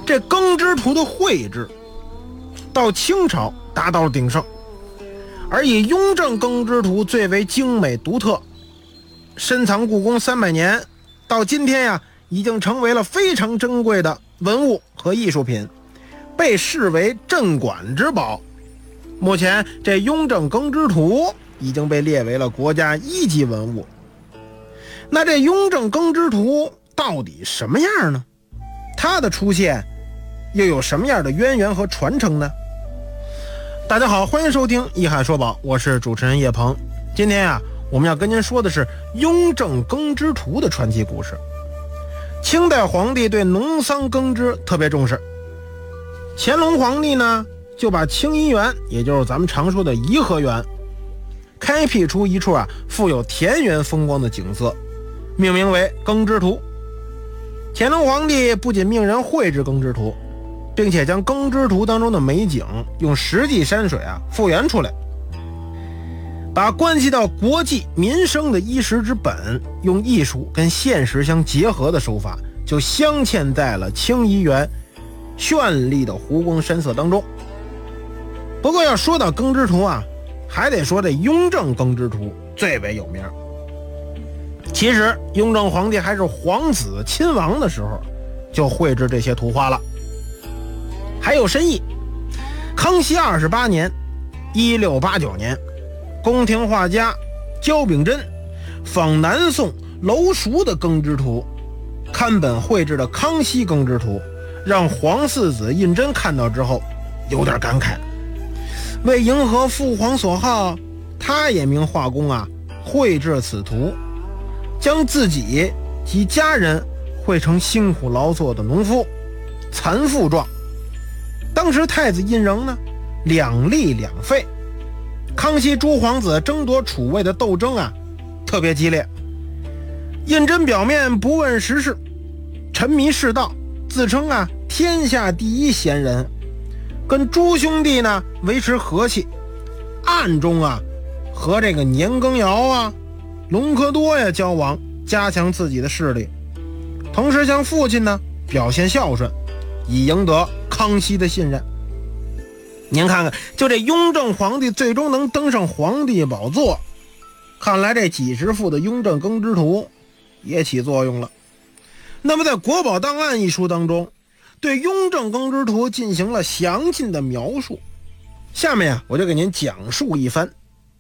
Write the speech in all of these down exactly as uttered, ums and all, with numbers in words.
这耕织图的绘制到清朝达到了鼎盛，而以雍正耕织图最为精美独特，深藏故宫三百年，到今天呀，已经成为了非常珍贵的文物和艺术品，被视为镇馆之宝。目前这雍正耕织图已经被列为了国家一级文物。那这雍正耕织图到底什么样呢？它的出现又有什么样的渊源和传承呢？大家好，欢迎收听一海说宝，我是主持人叶鹏。今天啊，我们要跟您说的是雍正耕织图的传奇故事。清代皇帝对农桑耕织特别重视，乾隆皇帝呢就把清漪园，也就是咱们常说的颐和园，开辟出一处啊富有田园风光的景色，命名为耕织图。乾隆皇帝不仅命人绘制耕织图，并且将耕织图当中的美景用实际山水啊复原出来，把关系到国计民生的衣食之本，用艺术跟现实相结合的手法，就镶嵌在了清漪园绚丽的湖光山色当中。不过要说到耕织图啊，还得说这雍正耕织图最为有名。其实雍正皇帝还是皇子亲王的时候就绘制这些图画了，还有深意。康熙二十八年一六八九年，宫廷画家焦秉真仿南宋娄熟的耕织图，刊本绘制的康熙耕织图，让皇四子胤禛看到之后有点感慨。为迎合父皇所好，他也命画工啊绘制此图，将自己及家人绘成辛苦劳作的农夫残妇状。当时太子胤禛呢两立两废，康熙诸皇子争夺储位的斗争啊特别激烈。胤禛表面不问时事，沉迷世道，自称啊天下第一贤人，跟诸兄弟呢维持和气，暗中啊和这个年羹尧啊隆科多呀交往，加强自己的势力，同时向父亲呢表现孝顺，以赢得康熙的信任。您看看，就这雍正皇帝最终能登上皇帝宝座，看来这几十幅的雍正耕织图也起作用了。那么在《国宝档案》一书当中，对雍正耕织图进行了详尽的描述，下面啊我就给您讲述一番。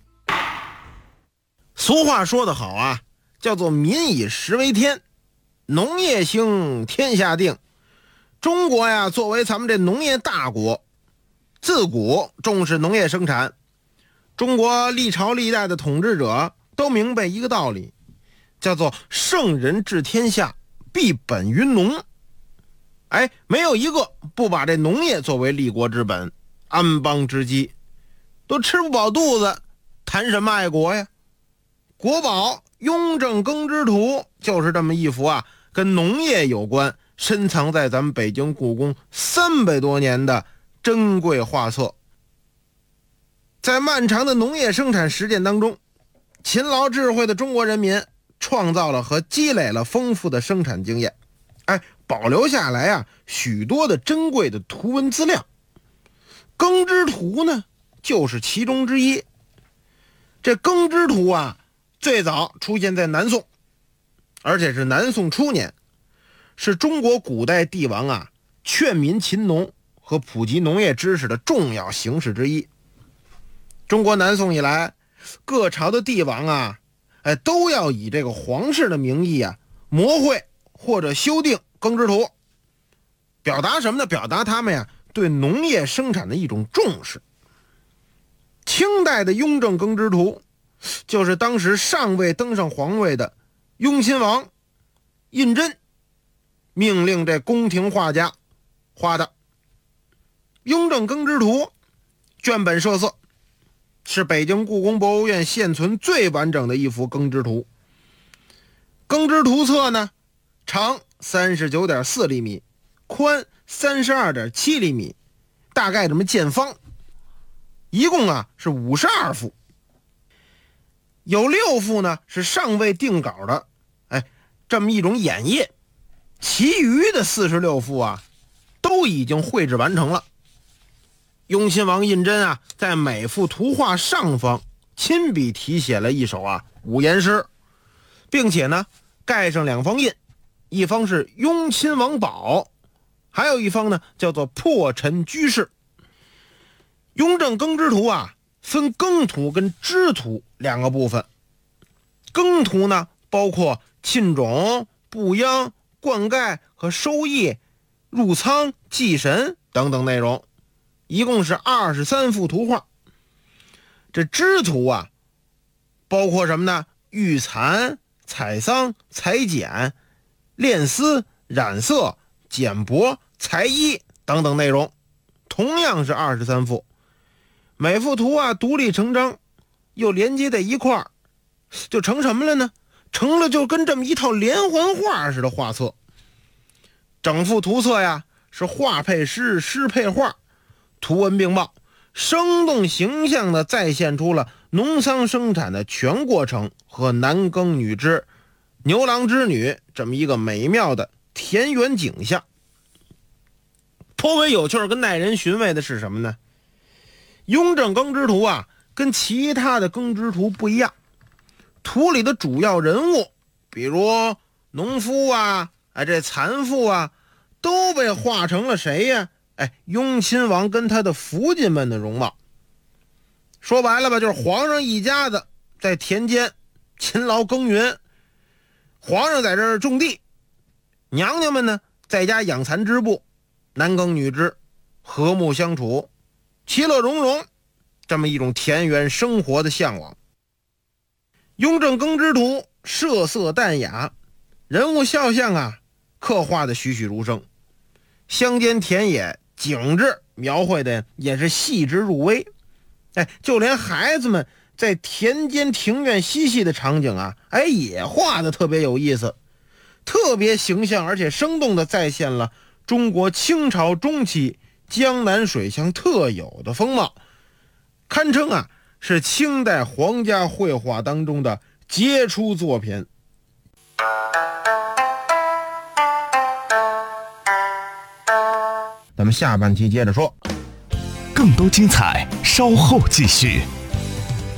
俗话说得好啊，叫做民以食为天，农业兴天下定。中国呀作为咱们这农业大国，自古重视农业生产，中国历朝历代的统治者都明白一个道理，叫做圣人治天下必本于农。哎，没有一个不把这农业作为立国之本，安邦之基。都吃不饱肚子，谈什么爱国呀？国宝雍正耕织图就是这么一幅啊跟农业有关，深藏在咱们北京故宫三百多年的珍贵画册。在漫长的农业生产实践当中，勤劳智慧的中国人民创造了和积累了丰富的生产经验，哎，保留下来啊许多的珍贵的图文资料。耕织图呢就是其中之一。这耕织图啊最早出现在南宋，而且是南宋初年，是中国古代帝王啊劝民勤农和普及农业知识的重要形式之一。中国南宋以来，各朝的帝王啊哎，都要以这个皇室的名义啊摹绘或者修订耕织图，表达什么呢？表达他们呀对农业生产的一种重视。清代的雍正耕织图就是当时尚未登上皇位的雍亲王胤禛命令这宫廷画家画的。雍正耕织图卷本设色，是北京故宫博物院现存最完整的一幅耕织图。耕织图册呢长 三十九点四厘米，宽 三十二点七厘米，大概这么见方，一共啊是五十二幅。有六幅呢是尚未定稿的，哎，这么一种演绎，其余的四十六幅啊都已经绘制完成了。雍亲王胤禛啊，在每幅图画上方亲笔题写了一首啊五言诗，并且呢盖上两方印，一方是雍亲王宝，还有一方呢叫做破陈居士。雍正耕织图啊分耕图跟织图两个部分。耕图呢包括沁种、布秧、灌溉和收益、入仓、祭神等等内容，一共是二十三幅图画。这织图啊包括什么呢？育蚕、采桑、裁剪、炼丝、染色、剪帛、裁衣等等内容，同样是二十三幅。每幅图啊独立成章，又连接在一块儿，就成什么了呢？成了就跟这么一套连环画似的画册。整幅图册呀是画配诗，诗配画，图文并茂，生动形象地再现出了农桑生产的全过程和男耕女织、牛郎织女这么一个美妙的田园景象。颇为有趣跟耐人寻味的是什么呢？雍正耕织图啊跟其他的耕织图不一样，图里的主要人物，比如农夫啊、哎这蚕妇啊，都被画成了谁呀？哎，雍亲王跟他的福晋们的容貌。说白了吧，就是皇上一家子在田间勤劳耕耘，皇上在这儿种地，娘娘们呢在家养蚕织布，男耕女织，和睦相处，其乐融融，这么一种田园生活的向往。雍正耕织图设色淡雅，人物肖像啊刻画的栩栩如生，乡间田野景致描绘的也是细致入微。哎，就连孩子们在田间庭院嬉戏的场景啊，哎也画的特别有意思，特别形象而且生动的再现了中国清朝中期江南水乡特有的风貌，堪称啊是清代皇家绘画当中的杰出作品。咱们下半期接着说， 更多精彩稍后继续。